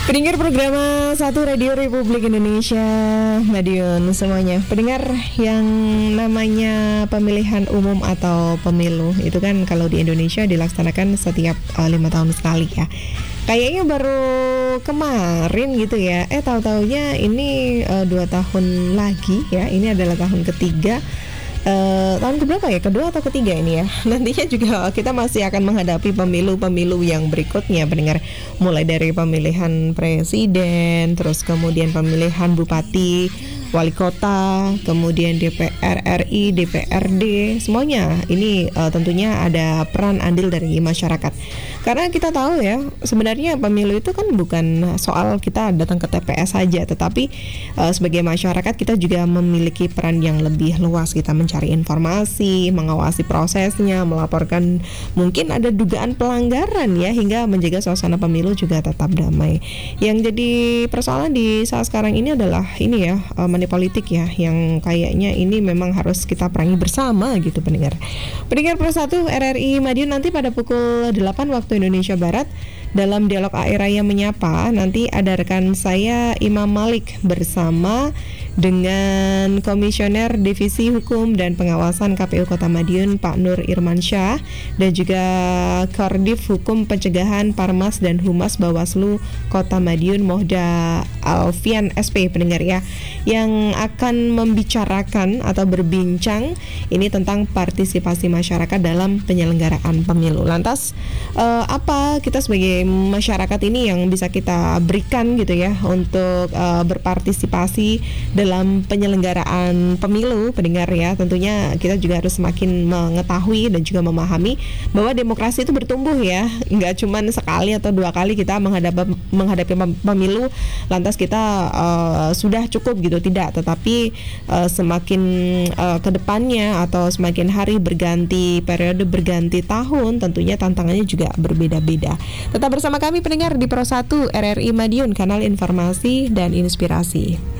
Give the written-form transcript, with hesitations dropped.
Pendengar program Satu Radio Republik Indonesia, Madiun semuanya. Pendengar yang namanya pemilihan umum atau pemilu itu kan kalau di Indonesia dilaksanakan setiap 5 tahun sekali ya. Kayaknya baru kemarin gitu ya. Tahu-taunya ini 2 tahun lagi ya. Ini adalah tahun ketiga. Tahun keberapa ya? Kedua atau ketiga ini ya? Nantinya juga kita masih akan menghadapi pemilu-pemilu yang berikutnya, pendengar. Mulai dari pemilihan presiden, terus kemudian pemilihan bupati, wali kota, kemudian DPR RI, DPRD, semuanya. Ini tentunya ada peran andil dari masyarakat. Karena kita tahu ya, sebenarnya pemilu itu kan bukan soal kita datang ke TPS saja, tetapi sebagai masyarakat kita juga memiliki peran yang lebih luas. Kita mencari informasi, mengawasi prosesnya, melaporkan mungkin ada dugaan pelanggaran ya, hingga menjaga suasana pemilu juga tetap damai. Yang jadi persoalan di saat sekarang ini adalah ini ya, money politik ya, yang kayaknya ini memang harus kita perangi bersama gitu, pendengar. Pendengar Persatu RRI Madiun, nanti pada pukul 8 waktu Indonesia Barat dalam dialog AIR Raya Menyapa, nanti ada rekan saya Imam Malik bersama dengan Komisioner Divisi Hukum dan Pengawasan KPU Kota Madiun Pak Nur Irmansyah, dan juga Koordif Hukum Pencegahan Parmas dan Humas Bawaslu Kota Madiun Mohda Alfian SP, pendengar ya, yang akan membicarakan atau berbincang ini tentang partisipasi masyarakat dalam penyelenggaraan pemilu. Lantas apa kita sebagai masyarakat ini yang bisa kita berikan gitu ya untuk berpartisipasi dalam penyelenggaraan pemilu, pendengar ya. Tentunya kita juga harus semakin mengetahui dan juga memahami bahwa demokrasi itu bertumbuh ya, nggak cuma sekali atau 2 kali kita menghadapi pemilu lantas kita sudah cukup gitu, tidak. Tetapi semakin kedepannya atau semakin hari berganti, periode berganti tahun, tentunya tantangannya juga berbeda-beda. Tetap bersama kami pendengar di Pro 1 RRI Madiun, kanal informasi dan inspirasi.